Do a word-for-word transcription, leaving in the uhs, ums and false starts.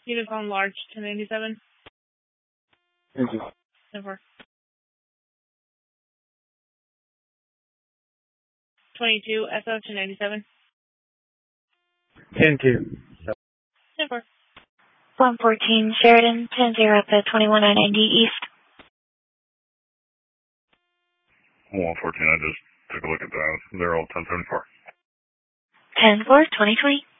Unicorn Large, ten ninety-seven. Thank you. ten four. twenty-two, S O, ten ninety-seven. ten two. ten four. one fourteen, Sheridan, ten zero at the twenty-one ninety East. one fourteen, I just took a look at those. They're all ten seventy-four. ten four, twenty twenty.